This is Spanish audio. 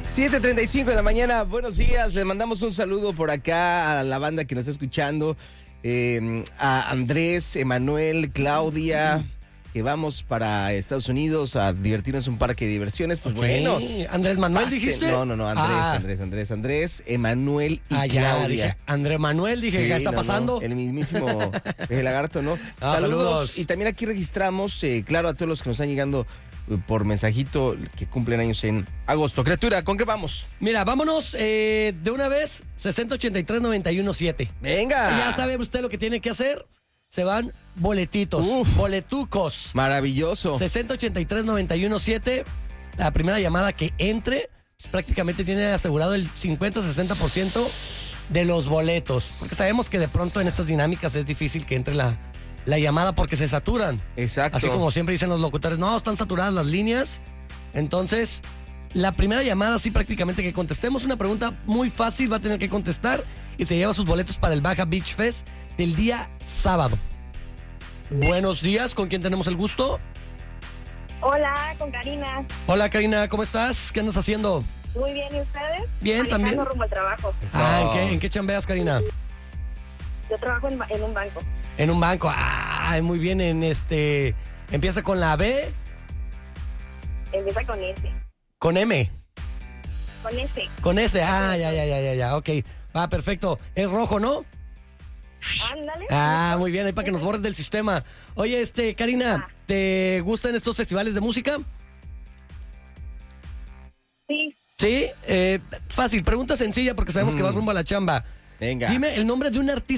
7:35 de la mañana, buenos días, les mandamos un saludo por acá a la banda que nos está escuchando, a Andrés, Emanuel, Claudia, que vamos para Estados Unidos a divertirnos en un parque de diversiones, pues bueno. ¿Andrés Manuel pasen. dijiste? No, Andrés, Emanuel y Claudia. Andrés Manuel, dije, Sí, ¿qué está pasando? el mismísimo el lagarto, ¿no? Saludos. Y también aquí registramos, claro, a todos los que nos están llegando por mensajito que cumplen años en agosto. Criatura, ¿con qué vamos? Mira, vámonos de una vez, 6083-917. ¡Venga! Ya sabe usted lo que tiene que hacer. Se van boletitos, boletucos. Maravilloso. 6083-917. La primera llamada que entre, pues, prácticamente tiene asegurado el 50-60% de los boletos. Porque sabemos que de pronto en estas dinámicas es difícil que entre la llamada porque se saturan. Exacto. Así como siempre dicen los locutores, no, están saturadas las líneas. Entonces, la primera llamada, sí, prácticamente que contestemos una pregunta muy fácil, va a tener que contestar y se lleva sus boletos para el Baja Beach Fest del día sábado. Buenos días, ¿con quién tenemos el gusto? Hola, con Karina. Hola, Karina, ¿cómo estás? ¿Qué andas haciendo? Muy bien, ¿y ustedes? Bien, Manejando también. rumbo al trabajo. ¿En qué chambeas, Karina? Yo trabajo en un banco. En un banco. Muy bien, empieza con la B, Empieza con S. con M, Con S. con S. Ya, ok. Perfecto. Es rojo, ¿no? Ándale. Muy bien, ahí para que nos borres del sistema. Oye, Karina, ¿te gustan estos festivales de música? Sí. Sí, fácil, pregunta sencilla porque sabemos que vas rumbo a la chamba. Venga. Dime el nombre de un artista